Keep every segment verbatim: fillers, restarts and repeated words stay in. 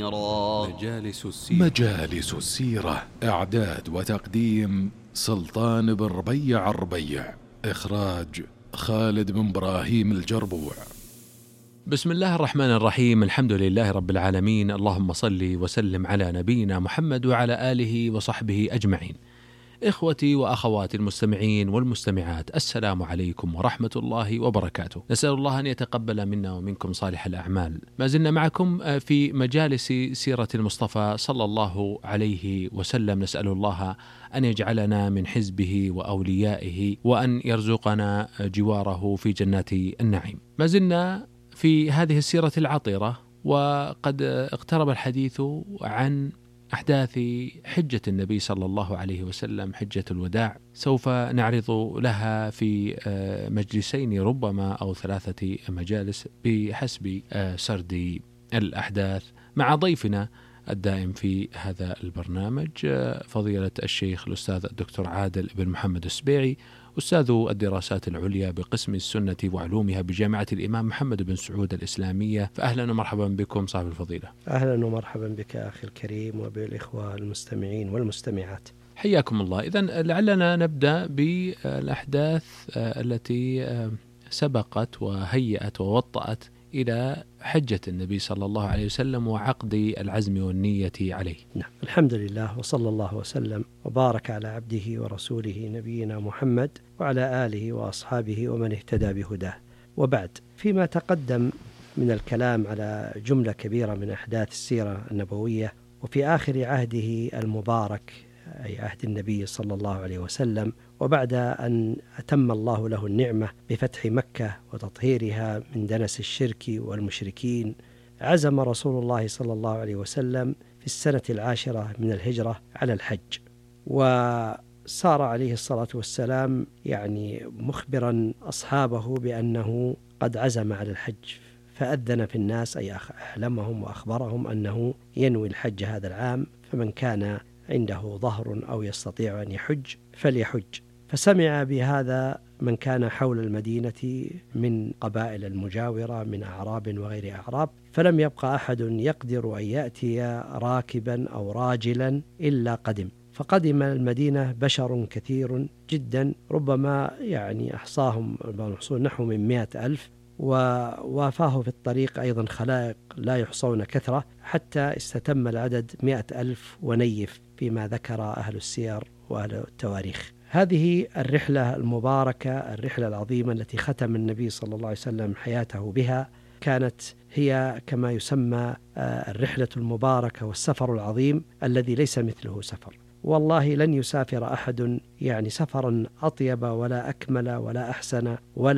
كاميرا. مجالس السيرة. مجالس السيرة، إعداد وتقديم سلطان بن ربيع الربيع، إخراج خالد بن إبراهيم الجربوع. بسم الله الرحمن الرحيم، الحمد لله رب العالمين، اللهم صل وسلم على نبينا محمد وعلى آله وصحبه أجمعين. إخوتي وأخواتي المستمعين والمستمعات، السلام عليكم ورحمة الله وبركاته. نسأل الله أن يتقبل منا ومنكم صالح الأعمال. ما زلنا معكم في مجالس سيرة المصطفى صلى الله عليه وسلم، نسأل الله أن يجعلنا من حزبه وأوليائه وأن يرزقنا جواره في جنات النعيم. ما زلنا في هذه السيرة العطرة، وقد اقترب الحديث عن أحداث حجة النبي صلى الله عليه وسلم، حجة الوداع. سوف نعرض لها في مجلسين ربما أو ثلاثة مجالس بحسب سرد الأحداث، مع ضيفنا الدائم في هذا البرنامج فضيلة الشيخ الأستاذ الدكتور عادل بن محمد السبيعي، أستاذ الدراسات العليا بقسم السنة وعلومها بجامعة الإمام محمد بن سعود الإسلامية. فأهلا ومرحبا بكم صاحب الفضيلة. أهلا ومرحبا بك أخي الكريم وبالإخوة المستمعين والمستمعات، حياكم الله. إذن لعلنا نبدأ بالأحداث التي سبقت وهيأت ووطأت إلى حجة النبي صلى الله عليه وسلم وعقد العزم والنية عليه. نعم، الحمد لله، وصلى الله وسلم وبارك على عبده ورسوله نبينا محمد وعلى آله وأصحابه ومن اهتدى بهداه. وبعد، فيما تقدم من الكلام على جملة كبيرة من أحداث السيرة النبوية، وفي آخر عهده المبارك أي عهد النبي صلى الله عليه وسلم، وبعد أن أتم الله له النعمة بفتح مكة وتطهيرها من دنس الشرك والمشركين، عزم رسول الله صلى الله عليه وسلم في السنة العاشرة من الهجرة على الحج، وصار عليه الصلاة والسلام يعني مخبرا أصحابه بأنه قد عزم على الحج، فأذن في الناس أي أعلمهم وأخبرهم أنه ينوي الحج هذا العام، فمن كان عنده ظهر أو يستطيع أن يحج فليحج. فسمع بهذا من كان حول المدينة من قبائل المجاورة من أعراب وغير أعراب، فلم يبقى أحد يقدر أن يأتي راكبا أو راجلا إلا قدم. فقدم المدينة بشر كثير جدا، ربما يعني أحصاهم نحو من مئة ألف، ووافاه في الطريق أيضا خلائق لا يحصون كثرة، حتى استتم العدد مئة ألف ونيف فيما ذكر أهل السير وأهل التواريخ. هذه الرحلة المباركة، الرحلة العظيمة التي ختم النبي صلى الله عليه وسلم حياته بها، كانت هي كما يسمى الرحلة المباركة والسفر العظيم الذي ليس مثله سفر. والله لن يسافر أحد يعني سفرا أطيب ولا أكمل ولا أحسن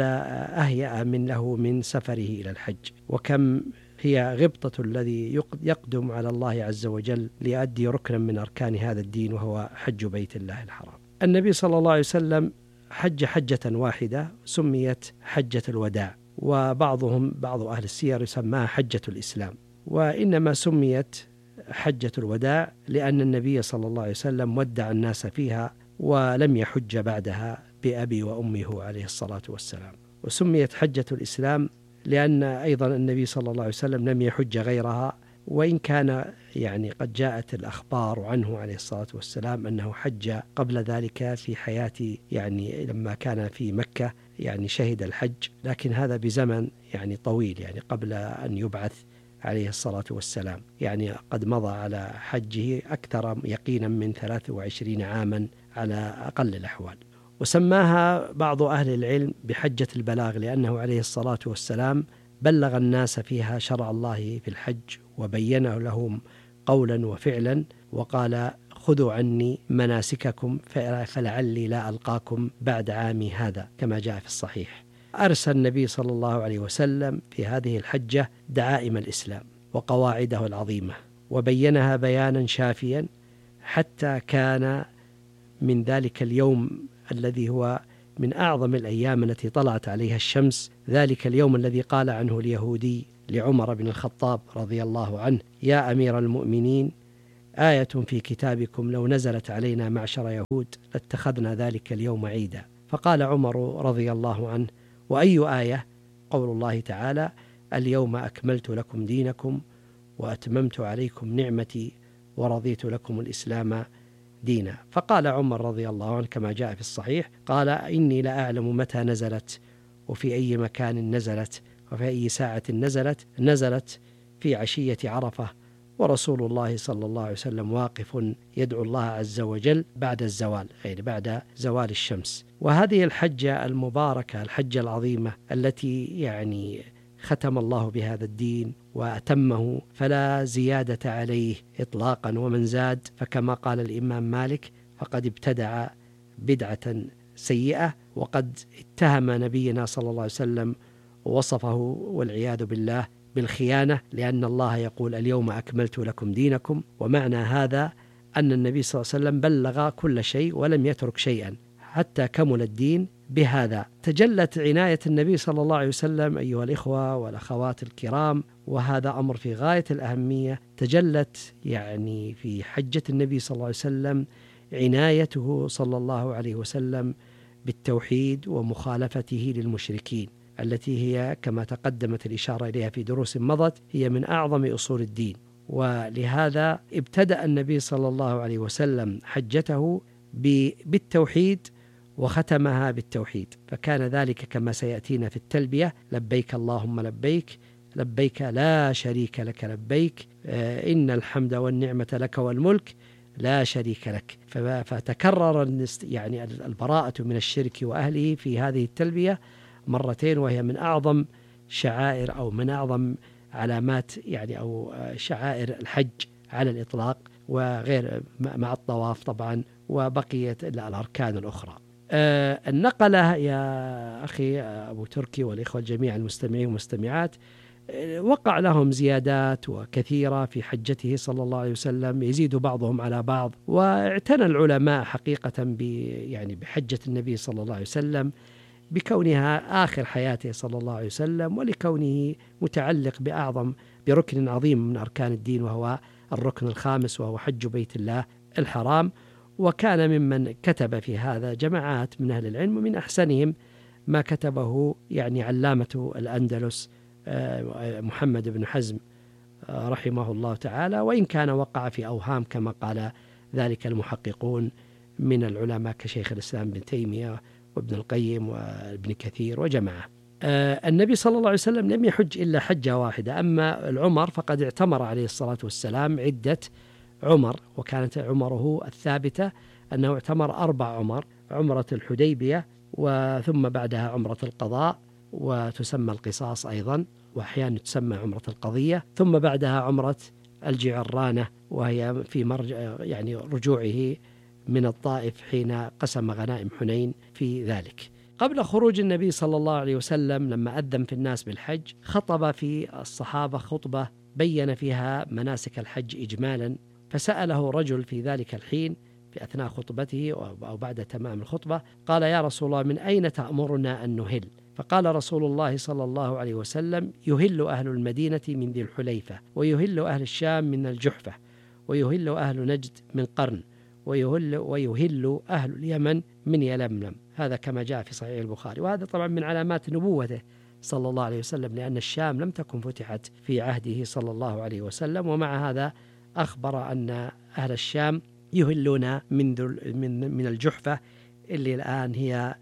ولا أهيأ من له من سفره إلى الحج. وكم هي غبطة الذي يقدم على الله عز وجل ليؤدي ركنا من أركان هذا الدين، وهو حج بيت الله الحرام. النبي صلى الله عليه وسلم حج حجة واحدة سميت حجة الوداع، وبعضهم بعض أهل السير يسمىها حجة الإسلام، وإنما سميت حجة الوداع لأن النبي صلى الله عليه وسلم ودع الناس فيها ولم يحج بعدها بأبي وأمه عليه الصلاة والسلام. وسميت حجة الإسلام لأن أيضا النبي صلى الله عليه وسلم لم يحج غيرها، وإن كان يعني قد جاءت الأخبار عنه عليه الصلاة والسلام أنه حج قبل ذلك في حياة يعني لما كان في مكة يعني شهد الحج، لكن هذا بزمن يعني طويل، يعني قبل أن يبعث عليه الصلاة والسلام، يعني قد مضى على حجه أكثر يقينا من ثلاث وعشرين عاما على أقل الأحوال. وسماها بعض أهل العلم بحجة البلاغ، لأنه عليه الصلاة والسلام بلغ الناس فيها شرع الله في الحج وبينه لهم قولا وفعلا، وقال خذوا عني مناسككم فلعلي لا ألقاكم بعد عامي هذا، كما جاء في الصحيح. أرسل النبي صلى الله عليه وسلم في هذه الحجة دعائم الإسلام وقواعده العظيمة، وبينها بيانا شافيا، حتى كان من ذلك اليوم الذي هو من أعظم الأيام التي طلعت عليها الشمس، ذلك اليوم الذي قال عنه اليهودي لعمر بن الخطاب رضي الله عنه: يا أمير المؤمنين، آية في كتابكم لو نزلت علينا معشر يهود لاتخذنا ذلك اليوم عيدا. فقال عمر رضي الله عنه: وأي آية؟ قول الله تعالى: اليوم أكملت لكم دينكم وأتممت عليكم نعمتي ورضيت لكم الإسلام دينا. فقال عمر رضي الله عنه كما جاء في الصحيح، قال إني لا أعلم متى نزلت وفي أي مكان نزلت وفي أي ساعة نزلت. نزلت في عشية عرفة ورسول الله صلى الله عليه وسلم واقف يدعو الله عز وجل بعد الزوال، يعني بعد زوال الشمس. وهذه الحجة المباركة، الحجة العظيمة التي يعني ختم الله بهذا الدين وأتمه فلا زيادة عليه إطلاقا، ومن زاد فكما قال الإمام مالك فقد ابتدع بدعة سيئة، وقد اتهم نبينا صلى الله عليه وسلم ووصفه والعياذ بالله بالخيانة، لأن الله يقول اليوم أكملت لكم دينكم، ومعنى هذا أن النبي صلى الله عليه وسلم بلغ كل شيء ولم يترك شيئا حتى كمل الدين بهذا. تجلت عناية النبي صلى الله عليه وسلم أيها الإخوة والأخوات الكرام، وهذا أمر في غاية الأهمية. تجلت يعني في حجة النبي صلى الله عليه وسلم عنايته صلى الله عليه وسلم بالتوحيد ومخالفته للمشركين، التي هي كما تقدمت الإشارة إليها في دروس مضت هي من أعظم أصول الدين. ولهذا ابتدأ النبي صلى الله عليه وسلم حجته بالتوحيد وختمها بالتوحيد، فكان ذلك كما سيأتينا في التلبية: لبيك اللهم لبيك لبيك لا شريك لك لبيك إن الحمد والنعمة لك والملك لا شريك لك. فتكرر يعني البراءة من الشرك وأهله في هذه التلبية مرتين، وهي من أعظم شعائر أو من أعظم علامات يعني أو شعائر الحج على الإطلاق، وغير مع الطواف طبعا وبقية الأركان الأخرى. آه النقلة يا أخي أبو تركي والإخوة الجميع المستمعين والمستمعات آه وقع لهم زيادات وكثيرة في حجته صلى الله عليه وسلم، يزيد بعضهم على بعض. واعتنى العلماء حقيقة ب يعني بحجة النبي صلى الله عليه وسلم بكونها آخر حياته صلى الله عليه وسلم، ولكونه متعلق بأعظم بركن عظيم من أركان الدين، وهو الركن الخامس وهو حج بيت الله الحرام. وكان ممن كتب في هذا جماعات من أهل العلم، ومن أحسنهم ما كتبه يعني علامة الأندلس محمد بن حزم رحمه الله تعالى، وإن كان وقع في أوهام كما قال ذلك المحققون من العلماء كشيخ الإسلام ابن تيمية وابن القيم وابن كثير وجماعة. النبي صلى الله عليه وسلم لم يحج إلا حجة واحدة، أما العمر فقد اعتمر عليه الصلاة والسلام عدة عمر، وكانت عمره الثابتة أنه اعتمر أربع عمر: عمرة الحديبية، وثم بعدها عمرة القضاء وتسمى القصاص أيضا، وأحيانا تسمى عمرة القضية، ثم بعدها عمرة الجعرانة، وهي في مرجع يعني رجوعه من الطائف حين قسم غنائم حنين في ذلك. قبل خروج النبي صلى الله عليه وسلم لما أذن في الناس بالحج خطب في الصحابة خطبة بين فيها مناسك الحج إجمالا، فسأله رجل في ذلك الحين في أثناء خطبته أو بعد تمام الخطبة، قال: يا رسول الله، من أين تأمرنا أن نهل؟ فقال رسول الله صلى الله عليه وسلم: يهل أهل المدينة من ذي الحليفة، ويهل أهل الشام من الجحفة، ويهل أهل نجد من قرن، ويهل, ويهل أهل اليمن من يلملم. هذا كما جاء في صحيح البخاري. وهذا طبعا من علامات نبوته صلى الله عليه وسلم، لأن الشام لم تكن فتحت في عهده صلى الله عليه وسلم، ومع هذا أخبر أن أهل الشام يهلون من من من الجحفة اللي الآن هي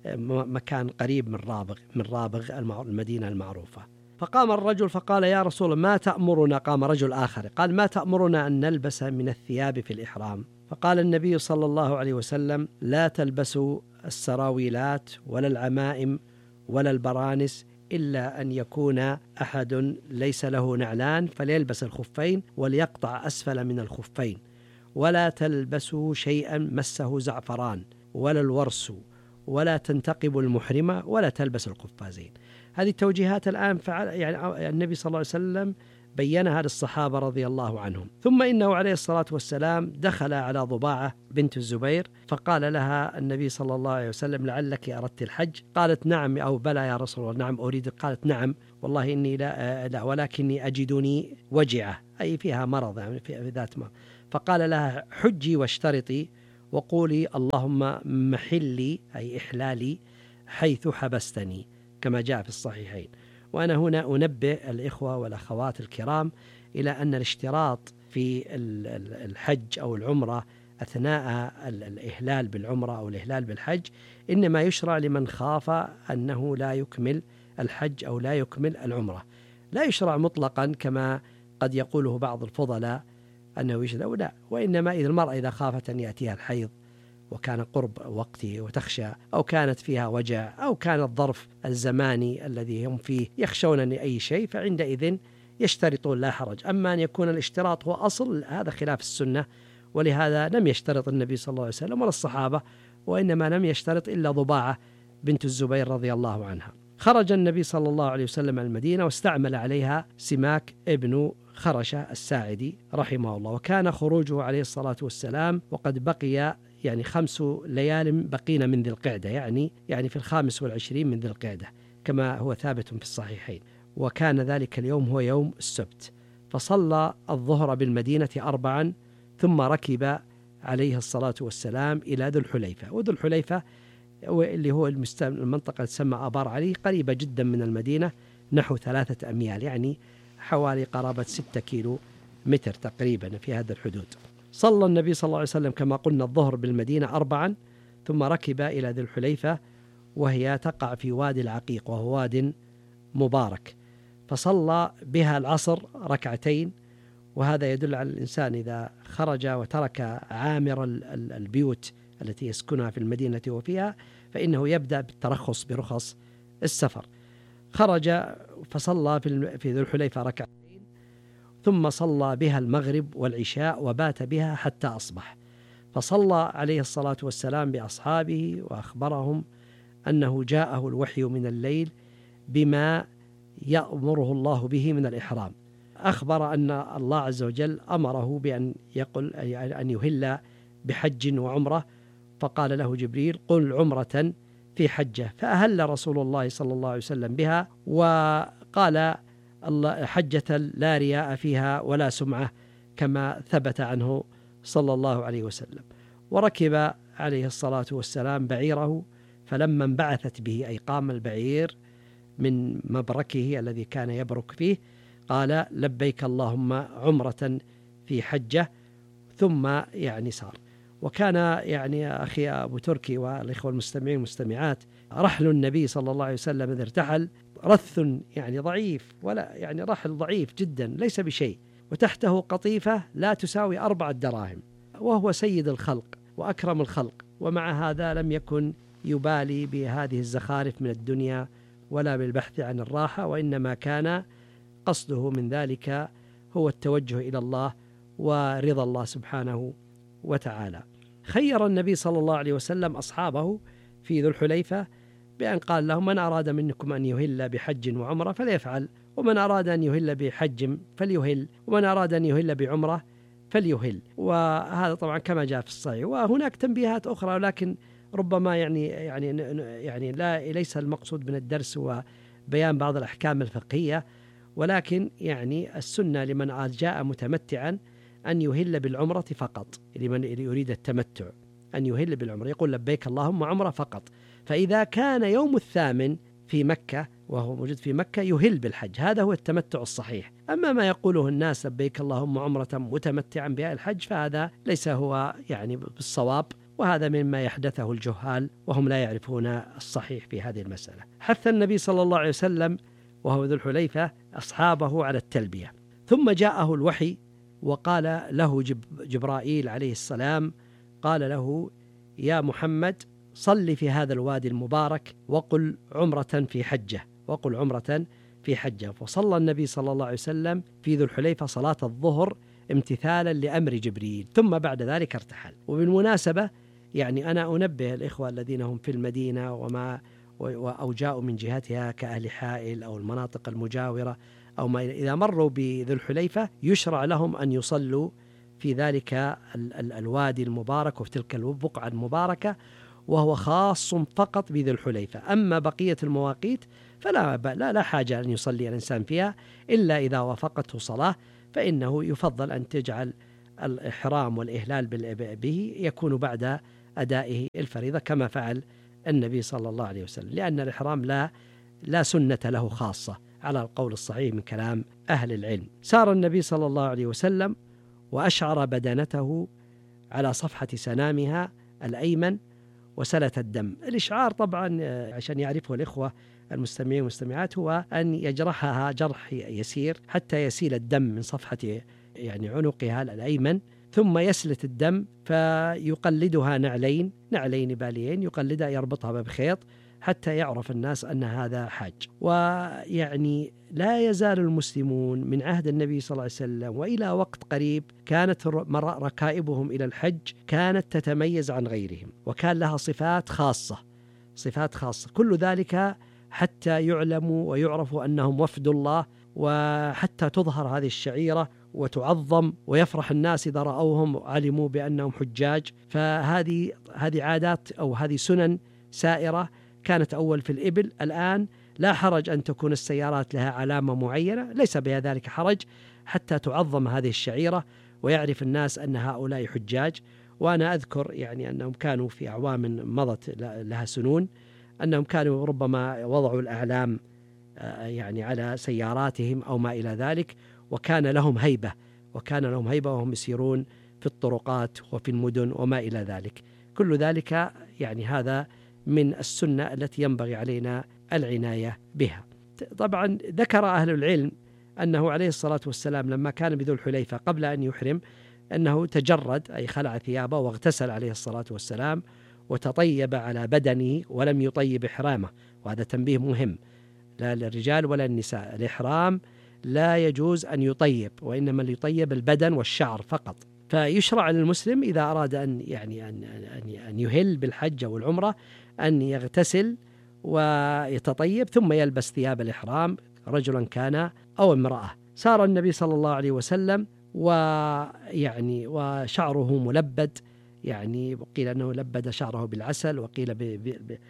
مكان قريب من رابغ من رابغ المدينة المعروفة. فقام الرجل فقال: يا رسول الله، ما تأمرنا؟ قام رجل آخر قال: ما تأمرنا أن نلبس من الثياب في الإحرام؟ فقال النبي صلى الله عليه وسلم: لا تلبسوا السراويلات ولا العمائم ولا البرانس، إلا أن يكون أحد ليس له نعلان فليلبس الخفين وليقطع أسفل من الخفين، ولا تلبسوا شيئا مسه زعفران ولا الورس، ولا تنتقب المحرمة، ولا تلبس القفازين. هذه التوجيهات الآن فعل يعني النبي صلى الله عليه وسلم بينها للصحابة رضي الله عنهم. ثم إنه عليه الصلاة والسلام دخل على ضباعة بنت الزبير فقال لها النبي صلى الله عليه وسلم: لعلك أردت الحج؟ قالت: نعم أو بلى يا رسول الله. نعم أريد. قالت: نعم والله إني لا, لا ولكني أجدني وجعة، أي فيها مرض يعني في ذات مرض. فقال لها: حجي واشترطي وقولي اللهم محلي أي إحلالي حيث حبستني، كما جاء في الصحيحين. وأنا هنا أنبه الإخوة والأخوات الكرام إلى أن الاشتراط في الحج أو العمرة أثناء الإهلال بالعمرة أو الإهلال بالحج إنما يشرع لمن خاف أنه لا يكمل الحج أو لا يكمل العمرة، لا يشرع مطلقا كما قد يقوله بعض الفضلاء أنه يشرع، لا، وإنما إذا المرأة إذا خافت أن يأتيها الحيض وكان قرب وقته وتخشى، أو كانت فيها وجع، أو كان الظرف الزماني الذي هم فيه يخشون أن أي شيء، فعندئذ يشترطون لا حرج. أما أن يكون الاشتراط هو أصل، هذا خلاف السنة، ولهذا لم يشترط النبي صلى الله عليه وسلم ولا الصحابة، وإنما لم يشترط إلا ضباعة بنت الزبير رضي الله عنها. خرج النبي صلى الله عليه وسلم من المدينة واستعمل عليها سماك ابن خرشة الساعدي رحمه الله، وكان خروجه عليه الصلاة والسلام وقد بقي يعني خمس ليال بقين من ذي القعدة، يعني يعني في الخامس والعشرين من ذي القعدة كما هو ثابت في الصحيحين، وكان ذلك اليوم هو يوم السبت. فصلى الظهر بالمدينة أربعا ثم ركب عليه الصلاة والسلام إلى ذو الحليفة، وذو الحليفة اللي هو المنطقة تسمى آبار علي، قريبة جدا من المدينة نحو ثلاثة أميال، يعني حوالي قرابة ستة كيلو متر تقريبا في هذا الحدود. صلى النبي صلى الله عليه وسلم كما قلنا الظهر بالمدينة أربعا ثم ركب إلى ذي الحليفة، وهي تقع في وادي العقيق وهو واد مبارك، فصلى بها العصر ركعتين. وهذا يدل على الإنسان إذا خرج وترك عامر البيوت التي يسكنها في المدينة وفيها فإنه يبدأ بالترخص برخص السفر. خرج فصلى في ذو الحليفة ركعتين ثم صلى بها المغرب والعشاء وبات بها حتى أصبح، فصلى عليه الصلاة والسلام بأصحابه وأخبرهم أنه جاءه الوحي من الليل بما يأمره الله به من الإحرام. أخبر أن الله عز وجل أمره بأن يقل أن يهل بحج وعمرة، فقال له جبريل قل عمرة في حجة، فأهل رسول الله صلى الله عليه وسلم بها، وقال حجة لا رياء فيها ولا سمعة كما ثبت عنه صلى الله عليه وسلم. وركب عليه الصلاة والسلام بعيره، فلما انبعثت به أي قام البعير من مبركه الذي كان يبرك فيه قال لبيك اللهم عمرة في حجة، ثم يعني صار. وكان يعني أخي أبو تركي والإخوة المستمعين والمستمعات، رحل النبي صلى الله عليه وسلم إذ ارتحل رث يعني ضعيف، ولا يعني رحل ضعيف جدا ليس بشيء، وتحته قطيفة لا تساوي أربعة دراهم، وهو سيد الخلق وأكرم الخلق، ومع هذا لم يكن يبالي بهذه الزخارف من الدنيا ولا بالبحث عن الراحة، وإنما كان قصده من ذلك هو التوجه إلى الله ورضا الله سبحانه وتعالى. خير النبي صلى الله عليه وسلم أصحابه في ذو الحليفة بأن قال لهم من أراد منكم أن يهل بحج وعمرة فليفعل، ومن أراد أن يهل بحج فليهل، ومن أراد أن يهل بعمرة فليهل. وهذا طبعا كما جاء في الصحيح. وهناك تنبيهات أخرى، ولكن ربما يعني يعني يعني لا ليس المقصود من الدرس هو بيان بعض الأحكام الفقهية، ولكن يعني السنة لمن جاء متمتعا أن يهل بالعمرة فقط، لمن يريد التمتع أن يهل بالعمرة يقول لبيك اللهم عمرة فقط. فإذا كان يوم الثامن في مكة وهو موجود في مكة يهل بالحج، هذا هو التمتع الصحيح. أما ما يقوله الناس لبيك اللهم عمرة متمتعا بها الحج فهذا ليس هو يعني بالصواب، وهذا مما يحدثه الجهال وهم لا يعرفون الصحيح في هذه المسألة. حث النبي صلى الله عليه وسلم وهو ذو الحليفة أصحابه على التلبية، ثم جاءه الوحي وقال له جبرائيل عليه السلام قال له يا محمد صل في هذا الوادي المبارك وقل عمرة في حجة، وقل عمرة في حجة. فصلى النبي صلى الله عليه وسلم في ذو الحليفة صلاة الظهر امتثالا لأمر جبريل، ثم بعد ذلك ارتحل. وبالمناسبة يعني أنا أنبه الإخوة الذين هم في المدينة وما أو جاءوا من جهتها كأهل حائل أو المناطق المجاورة أو ما إذا مروا بذو الحليفة يشرع لهم أن يصلوا في ذلك ال ال الوادي المبارك وفي تلك البقعة المباركة، وهو خاص فقط بذو الحليفة. أما بقية المواقيت فلا لا, لا حاجة أن يصلي الإنسان فيها إلا إذا وافقته صلاة، فإنه يفضل أن تجعل الإحرام والإهلال به يكون بعد أدائه الفريضة كما فعل النبي صلى الله عليه وسلم، لأن الإحرام لا لا سنة له خاصة على القول الصحيح من كلام أهل العلم. سار النبي صلى الله عليه وسلم وأشعر بدنته على صفحة سنامها الأيمن وسلت الدم. الإشعار طبعا عشان يعرفه الإخوة المستمعين والمستمعات هو أن يجرحها جرح يسير حتى يسيل الدم من صفحة يعني عنقها الأيمن، ثم يسلت الدم فيقلدها نعلين نعلين باليين، يقلدها يربطها بخيط حتى يعرف الناس أن هذا حاج. ويعني لا يزال المسلمون من عهد النبي صلى الله عليه وسلم وإلى وقت قريب كانت ركائبهم إلى الحج كانت تتميز عن غيرهم، وكان لها صفات خاصة صفات خاصة كل ذلك حتى يعلموا ويعرفوا أنهم وفد الله، وحتى تظهر هذه الشعيرة وتعظم ويفرح الناس إذا رأوهم وعلموا بأنهم حجاج. فهذه هذه عادات أو هذه سنن سائرة كانت أول في الإبل. الآن لا حرج أن تكون السيارات لها علامة معينة، ليس بها ذلك حرج، حتى تعظم هذه الشعيرة ويعرف الناس أن هؤلاء حجاج. وأنا أذكر يعني أنهم كانوا في أعوام مضت لها سنون أنهم كانوا ربما وضعوا الأعلام يعني على سياراتهم أو ما إلى ذلك، وكان لهم هيبة وكان لهم هيبة وهم يسيرون في الطرقات وفي المدن وما إلى ذلك. كل ذلك يعني هذا من السنة التي ينبغي علينا العناية بها. طبعا ذكر أهل العلم أنه عليه الصلاة والسلام لما كان بذو الحليفة قبل أن يحرم أنه تجرد أي خلع ثيابه واغتسل عليه الصلاة والسلام وتطيب على بدنه ولم يطيب إحرامه، وهذا تنبيه مهم لا للرجال ولا النساء. الإحرام لا يجوز أن يطيب، وإنما يطيب البدن والشعر فقط. فيشرع للمسلم إذا أراد أن يعني أن أن يهل بالحج أو العمرة أن يغتسل ويتطيب ثم يلبس ثياب الإحرام رجلا كان أو امرأة. سار النبي صلى الله عليه وسلم ويعني وشعره ملبد، يعني وقيل أنه لبد شعره بالعسل، وقيل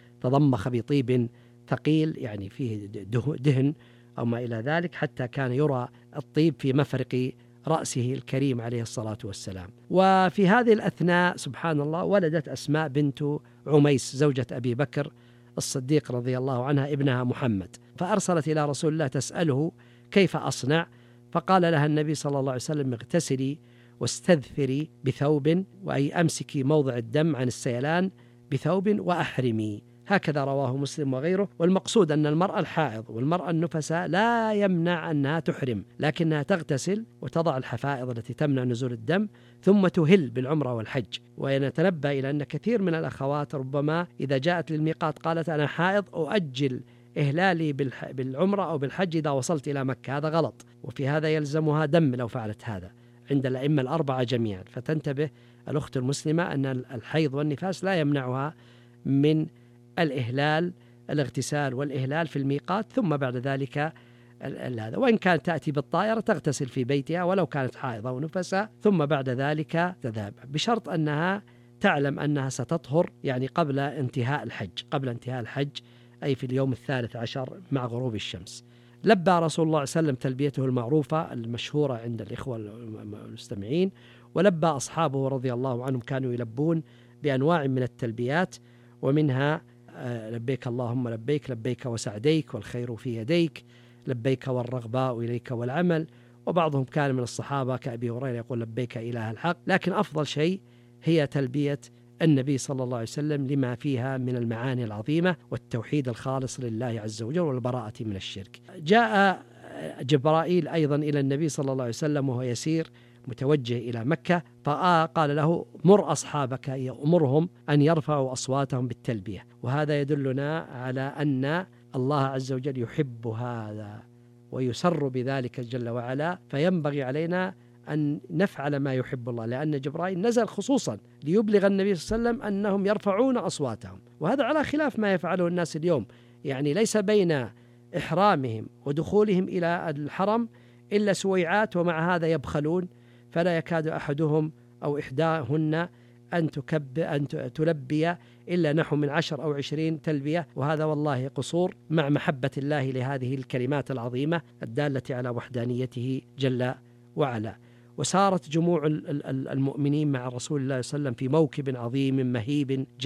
تضمخ بطيب ثقيل يعني فيه دهن أو ما إلى ذلك، حتى كان يرى الطيب في مفرق رأسه الكريم عليه الصلاة والسلام. وفي هذه الأثناء سبحان الله ولدت أسماء بنت عميس زوجة أبي بكر الصديق رضي الله عنها ابنها محمد، فأرسلت إلى رسول الله تسأله كيف أصنع، فقال لها النبي صلى الله عليه وسلم اغتسلي واستذفري بثوب، وأي أمسكي موضع الدم عن السيلان بثوب وأحرمي. هكذا رواه مسلم وغيره. والمقصود أن المرأة الحائض والمرأة النفساء لا يمنع أنها تحرم، لكنها تغتسل وتضع الحفائض التي تمنع نزول الدم ثم تهل بالعمرة والحج. ونتنبه إلى أن كثير من الأخوات ربما إذا جاءت للميقات قالت أنا حائض أؤجل إهلالي بالعمرة أو بالحج إذا وصلت إلى مكة، هذا غلط، وفي هذا يلزمها دم لو فعلت هذا عند الأئمة الأربعة جميعا. فتنتبه الأخت المسلمة أن الحيض والنفاس لا يمنعها من الإهلال الاغتسال والإهلال في الميقات، ثم بعد ذلك هذا. وإن كانت تأتي بالطائرة تغتسل في بيتها ولو كانت حائضة ونفسا، ثم بعد ذلك تذهب، بشرط أنها تعلم أنها ستطهر يعني قبل انتهاء الحج قبل انتهاء الحج أي في اليوم الثالث عشر مع غروب الشمس. لبى رسول الله صلى الله عليه وسلم تلبيته المعروفة المشهورة عند الإخوة المستمعين، ولبى أصحابه رضي الله عنهم كانوا يلبون بأنواع من التلبيات، ومنها لبيك اللهم لبيك لبيك وسعديك والخير في يديك، لبيك والرغباء إليك والعمل. وبعضهم كان من الصحابة كأبي هريرة يقول لبيك إله الحق. لكن أفضل شيء هي تلبية النبي صلى الله عليه وسلم لما فيها من المعاني العظيمة والتوحيد الخالص لله عز وجل والبراءة من الشرك. جاء جبرائيل أيضا إلى النبي صلى الله عليه وسلم وهو يسير متوجه إلى مكة، فقال له مر أصحابك يأمرهم أن يرفعوا أصواتهم بالتلبية. وهذا يدلنا على أن الله عز وجل يحب هذا ويسر بذلك جل وعلا، فينبغي علينا أن نفعل ما يحب الله، لأن جبرائيل نزل خصوصا ليبلغ النبي صلى الله عليه وسلم أنهم يرفعون أصواتهم، وهذا على خلاف ما يفعله الناس اليوم. يعني ليس بين إحرامهم ودخولهم إلى الحرم إلا سويعات، ومع هذا يبخلون، فلا يكاد أحدهم أو إحداهن أن تكب أن تلبي إلا نحو من عشر أو عشرين تلبية، وهذا والله قصور مع محبة الله لهذه الكلمات العظيمة الدالة على وحدانيته جل وعلا. وسارت جموع المؤمنين مع رسول الله صلى الله عليه وسلم في موكب عظيم مهيب جليل،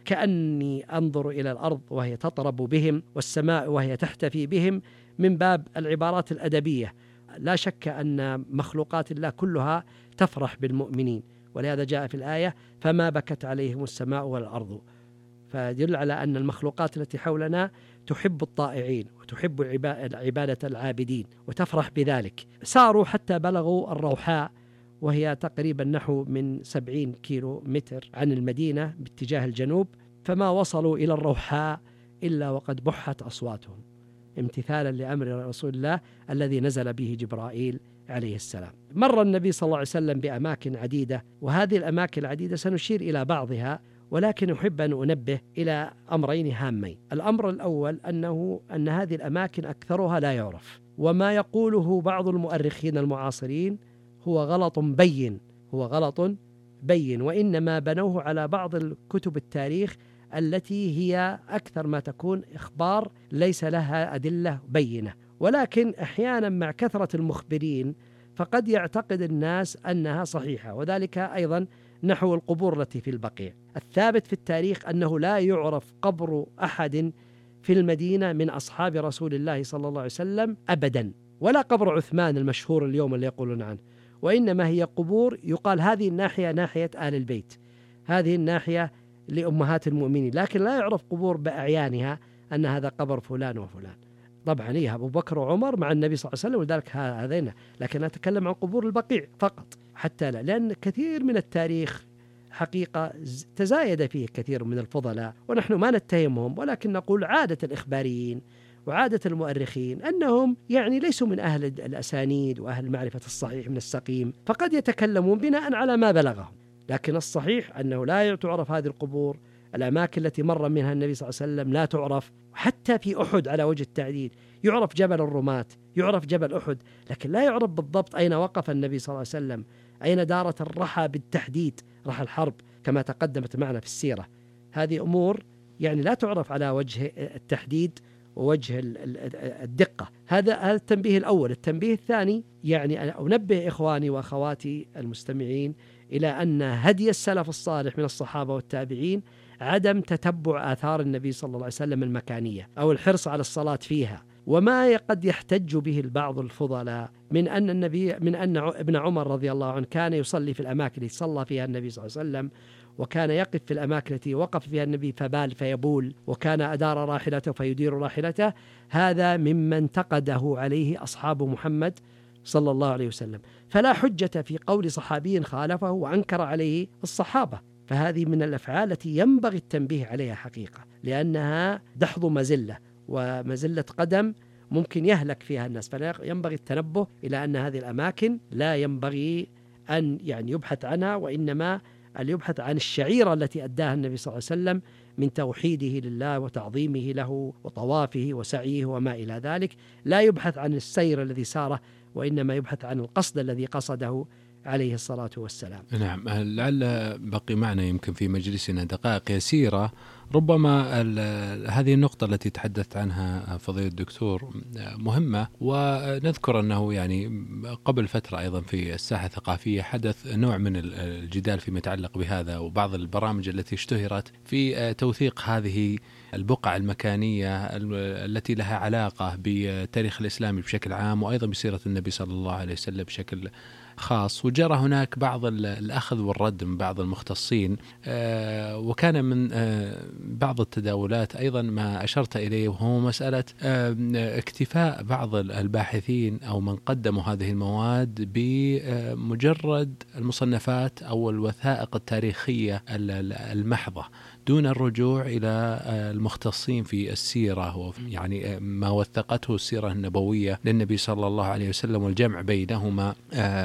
كأني أنظر إلى الأرض وهي تطرب بهم والسماء وهي تحتفي بهم، من باب العبارات الأدبية. لا شك أن مخلوقات الله كلها تفرح بالمؤمنين، ولهذا جاء في الآية فما بكت عليهم السماء والأرض، فيدل على أن المخلوقات التي حولنا تحب الطائعين وتحب عبادة العابدين وتفرح بذلك. ساروا حتى بلغوا الروحاء، وهي تقريبا نحو من سبعين كيلو متر عن المدينة باتجاه الجنوب، فما وصلوا إلى الروحاء إلا وقد بحت أصواتهم امتثالا لأمر رسول الله الذي نزل به جبرائيل عليه السلام. مر النبي صلى الله عليه وسلم بأماكن عديدة، وهذه الأماكن العديدة سنشير إلى بعضها، ولكن أحب أن أنبه إلى أمرين هامين. الأمر الأول أنه أن هذه الأماكن أكثرها لا يعرف، وما يقوله بعض المؤرخين المعاصرين هو غلط بين هو غلط بين وإنما بنوه على بعض الكتب التاريخ التي هي أكثر ما تكون إخبار ليس لها أدلة بينة. ولكن أحيانا مع كثرة المخبرين فقد يعتقد الناس أنها صحيحة، وذلك أيضا نحو القبور التي في البقيع. الثابت في التاريخ أنه لا يعرف قبر أحد في المدينة من أصحاب رسول الله صلى الله عليه وسلم أبدا، ولا قبر عثمان المشهور اليوم اللي يقولون عنه، وإنما هي قبور يقال هذه الناحية ناحية آل البيت، هذه الناحية لأمهات المؤمنين، لكن لا يعرف قبور بأعيانها أن هذا قبر فلان وفلان. طبعا إيه أبو بكر وعمر مع النبي صلى الله عليه وسلم، ولذلك هذين، لكن أتكلم عن قبور البقيع فقط، حتى لا، لأن كثير من التاريخ حقيقة تزايد فيه كثير من الفضلاء، ونحن ما نتهمهم، ولكن نقول عادة الإخباريين وعادة المؤرخين أنهم يعني ليسوا من أهل الأسانيد وأهل معرفة الصحيح من السقيم، فقد يتكلمون بناء على ما بلغهم. لكن الصحيح أنه لا تعرف هذه القبور، الأماكن التي مر منها النبي صلى الله عليه وسلم لا تعرف. حتى في أحد على وجه التعديل يعرف جبل الرماة، يعرف جبل أحد، لكن لا يعرف بالضبط أين وقف النبي صلى الله عليه وسلم، أين دارت الرحى بالتحديد، رحى الحرب كما تقدمت معنا في السيرة. هذه أمور يعني لا تعرف على وجه التحديد ووجه الدقة. هذا هذا التنبيه الأول. التنبيه الثاني يعني أنبه إخواني وأخواتي المستمعين إلى أن هدي السلف الصالح من الصحابة والتابعين عدم تتبع آثار النبي صلى الله عليه وسلم المكانية أو الحرص على الصلاة فيها. وما قد يحتج به البعض الفضلاء من أن النبي من أن ابن عمر رضي الله عنه كان يصلي في الأماكن التي صلى فيها النبي صلى الله عليه وسلم، وكان يقف في الأماكن التي وقف فيها النبي فبال فيبول، وكان أدار راحلته فيدير راحلته. هذا مما انتقده عليه أصحاب محمد صلى الله عليه وسلم، فلا حجة في قول صحابي خالفه وأنكر عليه الصحابة. فهذه من الأفعال التي ينبغي التنبيه عليها حقيقة، لأنها دحض مزلة، ومزلة قدم ممكن يهلك فيها الناس. فينبغي التنبه إلى أن هذه الأماكن لا ينبغي أن يعني يبحث عنها، وإنما أن يبحث عن الشعيرة التي أداها النبي صلى الله عليه وسلم من توحيده لله وتعظيمه له وطوافه وسعيه وما إلى ذلك. لا يبحث عن السير الذي ساره، وإنما يبحث عن القصد الذي قصده عليه الصلاة والسلام. نعم، لعل بقي معنا يمكن في مجلسنا دقائق يسيرة، ربما هذه النقطة التي تحدثت عنها فضيلة الدكتور مهمة، ونذكر أنه يعني قبل فترة أيضا في الساحة الثقافية حدث نوع من الجدال فيما يتعلق بهذا، وبعض البرامج التي اشتهرت في توثيق هذه البقع المكانية التي لها علاقة بالتاريخ الإسلامي بشكل عام، وأيضا بسيرة النبي صلى الله عليه وسلم بشكل خاص. وجرى هناك بعض الأخذ والرد من بعض المختصين، وكان من بعض التداولات أيضا ما أشرت إليه، وهو مسألة اكتفاء بعض الباحثين أو من قدموا هذه المواد بمجرد المصنفات أو الوثائق التاريخية المحضة دون الرجوع إلى المختصين في السيرة، يعني ما وثقته السيرة النبوية للنبي صلى الله عليه وسلم، والجمع بينهما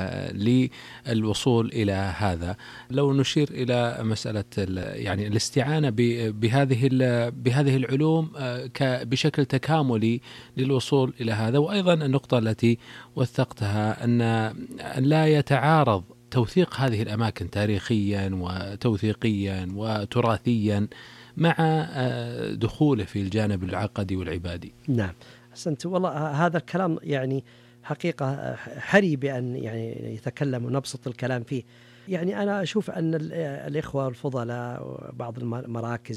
للوصول إلى هذا. لو نشير إلى مسألة يعني الاستعانة بهذه بهذه العلوم بشكل تكاملي للوصول إلى هذا. وأيضا النقطة التي وثقتها أن لا يتعارض توثيق هذه الأماكن تاريخيا وتوثيقيا وتراثيا مع دخوله في الجانب العقدي والعبادي. نعم، أحسنت. والله هذا الكلام يعني حقيقة حري بأن يعني يتكلم ونبسط الكلام فيه. يعني أنا أشوف أن الإخوة الفضلاء وبعض المراكز